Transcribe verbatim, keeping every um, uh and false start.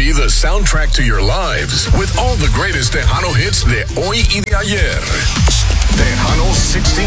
be the soundtrack to your lives with all the greatest Tejano hits de hoy y de ayer. Tejano sixty